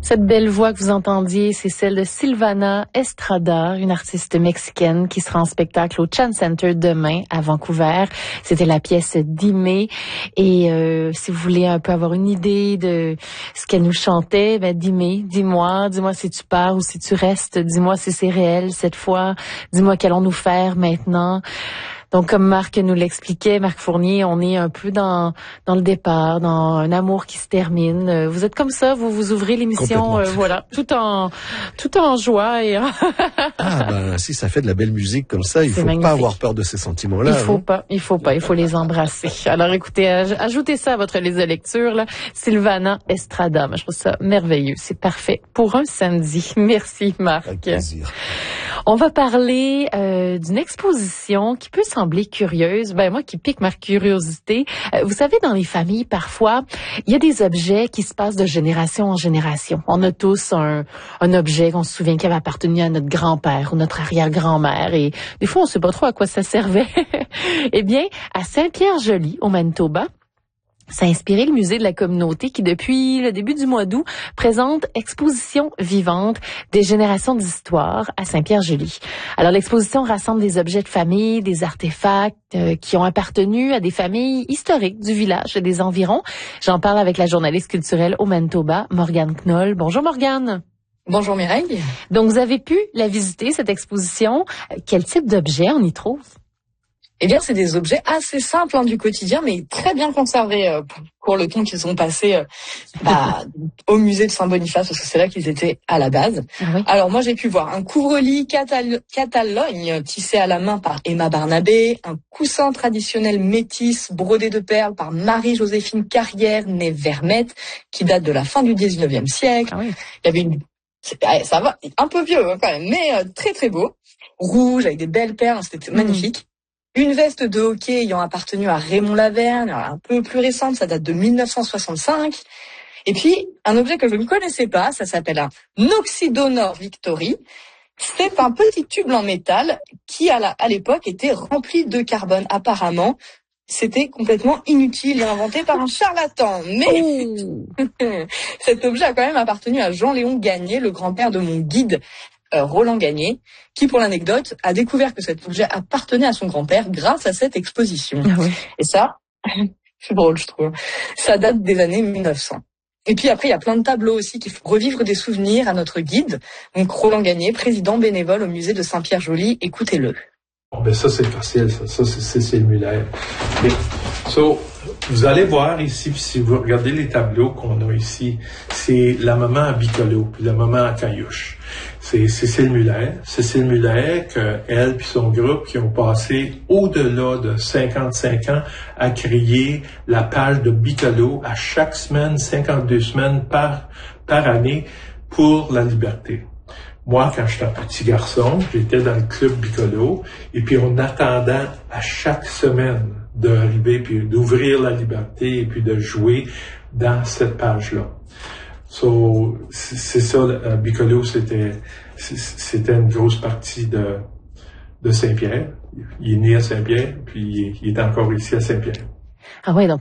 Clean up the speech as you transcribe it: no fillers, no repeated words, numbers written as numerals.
Cette belle voix que vous entendiez, c'est celle de Silvana Estrada, une artiste mexicaine qui sera en spectacle au Chan Center demain à Vancouver. C'était la pièce Dime. Et si vous voulez un peu avoir une idée de ce qu'elle nous chantait, Dime, dis-moi si tu pars ou si tu restes, dis-moi si c'est réel cette fois, dis-moi qu'allons-nous faire maintenant. Donc, comme Marc nous l'expliquait, Marc Fournier, on est un peu dans le départ, dans un amour qui se termine. Vous êtes comme ça, vous ouvrez l'émission, voilà, tout en joie et si ça fait de la belle musique comme ça, il faut pas avoir peur de ces sentiments-là. Il faut les embrasser. Alors, écoutez, ajoutez ça à votre liste de lecture, là. Silvana Estrada. Je trouve ça merveilleux. C'est parfait pour un samedi. Merci, Marc. Avec plaisir. On va parler d'une exposition qui peut sembler curieuse. Moi qui pique ma curiosité. Vous savez, dans les familles, parfois, il y a des objets qui se passent de génération en génération. On a tous un objet qu'on se souvient qui avait appartenu à notre grand-père ou notre arrière-grand-mère. Et des fois, on ne sait pas trop à quoi ça servait. Eh bien, à Saint-Pierre-Joly, au Manitoba, ça a inspiré le musée de la communauté qui, depuis le début du mois d'août, présente exposition vivante des générations d'histoire à Saint-Pierre-Joly. Alors, l'exposition rassemble des objets de famille, des artefacts qui ont appartenu à des familles historiques du village et des environs. J'en parle avec la journaliste culturelle au Manitoba, Morgane Knoll. Bonjour Morgane. Bonjour Mireille. Donc, vous avez pu la visiter, cette exposition. Quel type d'objets on y trouve? Eh bien, c'est des objets assez simples du quotidien, mais très bien conservés pour le temps qu'ils ont passé au musée de Saint-Boniface, parce que c'est là qu'ils étaient à la base. Ah oui. Alors moi, j'ai pu voir un couvre-lit catalogne tissé à la main par Emma Barnabé, un coussin traditionnel métis brodé de perles par Marie-Joséphine Carrière, née Vermette, qui date de la fin du 19e siècle. Ah oui. Il y avait ça va, un peu vieux quand même, mais très très beau. Rouge, avec des belles perles, c'était magnifique. Une veste de hockey ayant appartenu à Raymond Lavergne, un peu plus récente, ça date de 1965. Et puis, un objet que je ne connaissais pas, ça s'appelle un Oxydonor Victory. C'est un petit tube en métal qui, à l'époque, était rempli de carbone. Apparemment, c'était complètement inutile et inventé par un charlatan. Mais cet objet a quand même appartenu à Jean-Léon Gagné, le grand-père de mon guide, Roland Gagné, qui, pour l'anecdote, a découvert que cet objet appartenait à son grand-père grâce à cette exposition. Ah oui. Et ça, c'est drôle, je trouve. Ça date des années 1900. Et puis après, il y a plein de tableaux aussi qui font revivre des souvenirs à notre guide. Donc, Roland Gagné, président bénévole au musée de Saint-Pierre-Joly. Écoutez-le. Ça, c'est facile, ça c'est Cécile Muller. Vous allez voir ici, puis si vous regardez les tableaux qu'on a ici, c'est la maman à Bicolo, puis la maman à Caillouche. C'est Cécile Muller, elle puis son groupe qui ont passé au-delà de 55 ans à créer la page de Bicolo à chaque semaine, 52 semaines par année pour la liberté. Moi, quand j'étais un petit garçon, j'étais dans le club Bicolo, et puis on attendait à chaque semaine d'arriver, puis d'ouvrir la liberté, et puis de jouer dans cette page-là. C'est ça, Bicolo, c'était une grosse partie de Saint-Pierre. Il est né à Saint-Pierre, puis il est encore ici à Saint-Pierre. Ah ouais, donc